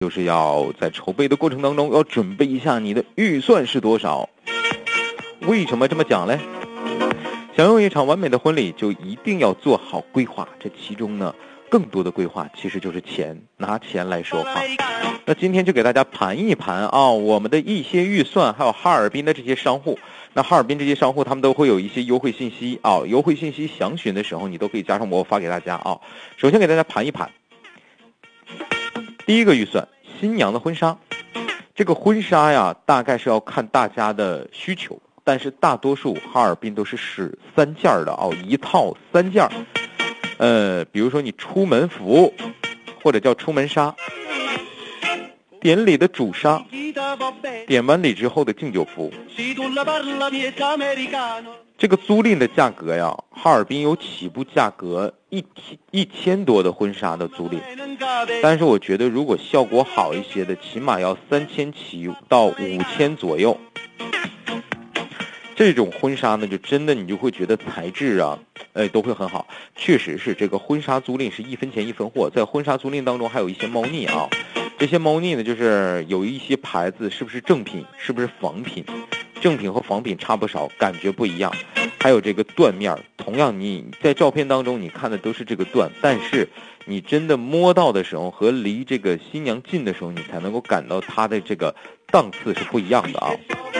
就是要在筹备的过程当中要准备一下你的预算是多少。为什么这么讲呢？想用一场完美的婚礼，就一定要做好规划，这其中呢更多的规划其实就是钱，拿钱来说话。那今天就给大家盘一盘啊，我们的一些预算，还有哈尔滨的这些商户。那哈尔滨这些商户他们都会有一些优惠信息啊，优惠信息详询的时候你都可以加上我发给大家啊。首先给大家盘一盘，第一个预算，新娘的婚纱。这个婚纱呀，大概是要看大家的需求，但是大多数哈尔滨都是使3件的哦，一套3件。比如说你出门服，或者叫出门纱，典礼的主纱，典完礼之后的敬酒服。这个租赁的价格呀，哈尔滨有起步价格1000多的婚纱的租赁，但是我觉得如果效果好一些的，起码要3000起到5000左右。这种婚纱呢，就真的你就会觉得材质啊，都会很好。确实是这个婚纱租赁是1分钱1分货，在婚纱租赁当中还有一些猫腻啊。这些猫腻呢，就是有一些牌子是不是正品，是不是仿品，正品和仿品差不少，感觉不一样。还有这个缎面，同样你在照片当中你看的都是这个缎，但是你真的摸到的时候和离这个新娘近的时候，你才能够感到它的这个档次是不一样的啊。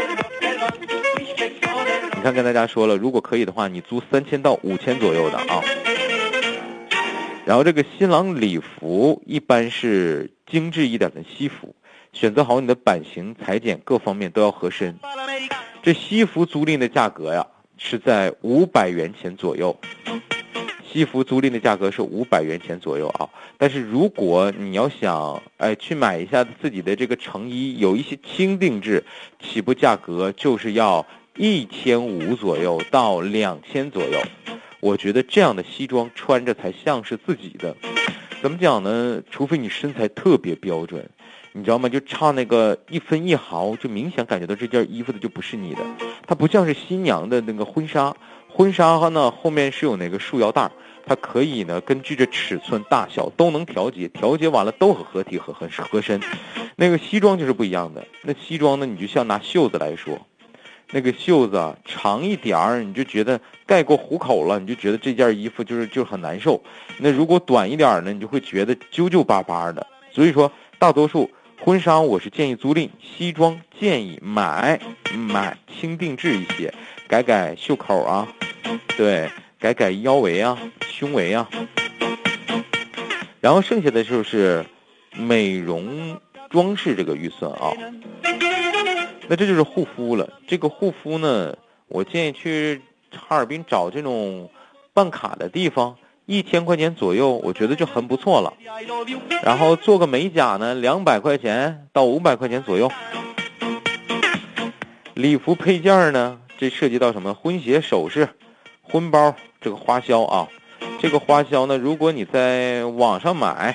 你看跟大家说了，如果可以的话，你租3000到5000左右的啊。然后这个新郎礼服一般是精致一点的西服，选择好你的版型、裁剪各方面都要合身。这西服租赁的价格呀，是在500元钱左右。西服租赁的价格是500元钱左右啊。但是如果你要想去买一下自己的这个成衣，有一些轻定制，起步价格就是要1500左右到2000左右。我觉得这样的西装穿着才像是自己的。怎么讲呢？除非你身材特别标准，你知道吗？就差那个1分1毫，就明显感觉到这件衣服的就不是你的。它不像是新娘的那个婚纱，婚纱呢后面是有那个束腰带，它可以呢根据这尺寸大小都能调节，调节完了都很合体很合身。那个西装就是不一样的。那西装呢，你就像拿袖子来说，那个袖子啊长一点儿，你就觉得盖过虎口了，你就觉得这件衣服就是很难受。那如果短一点呢，你就会觉得揪巴巴的。所以说大多数婚纱我是建议租赁，西装建议买轻定制一些，改袖口啊，对，改腰围啊，胸围啊。然后剩下的就是美容装饰这个预算啊。那这就是护肤了。这个护肤呢，我建议去哈尔滨找这种办卡的地方，1000块钱左右，我觉得就很不错了。然后做个美甲呢，200块钱到500块钱左右。礼服配件呢，这涉及到什么？婚鞋、首饰、婚包，这个花销啊。这个花销呢，如果你在网上买，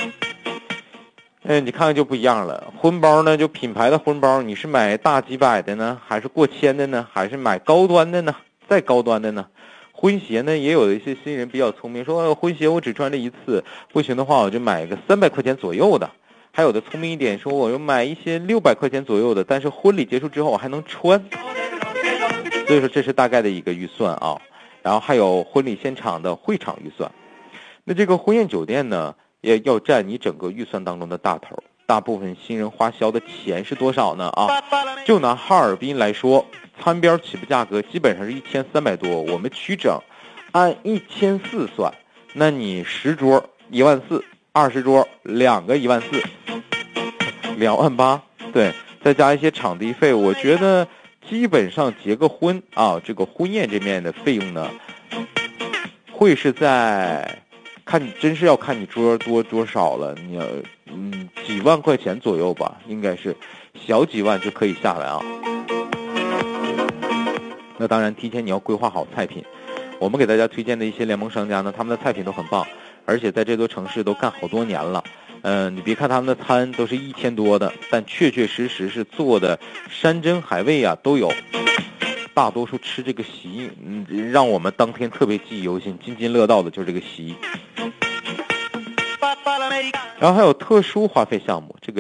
你看看就不一样了。婚包呢，就品牌的婚包，你是买大几百的呢，还是过千的呢，还是买高端的呢，再高端的呢？婚鞋呢，也有一些新人比较聪明，说婚鞋我只穿这一次，不行的话我就买个300块钱左右的。还有的聪明一点，说我又买一些600块钱左右的，但是婚礼结束之后我还能穿。所以说这是大概的一个预算啊。然后还有婚礼现场的会场预算。那这个婚宴酒店呢，也要占你整个预算当中的大头。大部分新人花销的钱是多少呢？啊，就拿哈尔滨来说，餐边起步价格基本上是1300多，我们取整，按1400算，那你10桌14000，20桌2个14000，28000，对，再加一些场地费，我觉得基本上结个婚啊，这个婚宴这面的费用呢，会是在真是要看你桌多桌少了，你要几万块钱左右吧，应该是小几万就可以下来啊。那当然提前你要规划好菜品。我们给大家推荐的一些联盟商家呢，他们的菜品都很棒，而且在这座城市都干好多年了。你别看他们的餐都是1000多的，但确实是做的山珍海味啊都有。大多数吃这个席，让我们当天特别记忆犹新、津津乐道的就是这个席。 然后还有特殊花费项目，这个